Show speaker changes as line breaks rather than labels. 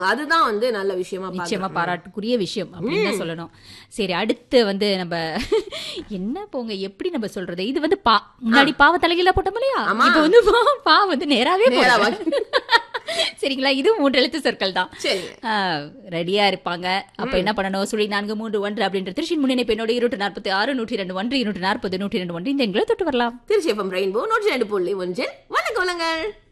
அதுதான் வந்து நல்ல விஷயமா
நிச்சயமா பாராட்டுக்குரிய விஷயம் அப்படின்னு தான் சொல்லணும். சரி, அடுத்து வந்து நம்ம என்ன போங்க எப்படி நம்ம சொல்றது, இது வந்து முன்னாடி பாவ தலைகீழ போட்டோம் இல்லையா, இப்ப வந்து பா வந்து நேராவே போடுறாங்க. சரிங்களா, இது 3 எழுத்து சொற்கள் தான். ரெடியா இருப்பாங்க. அப்ப என்ன பண்ணணும், 0431 அப்படின்ற திருச்சியின் முன்னிணைப்பு என்னோட 246 102 1 240 102 1 இந்த எண்களை தொட்டு வரலாம்.
Trichy FM rainbow 102.1. வணக்கம்.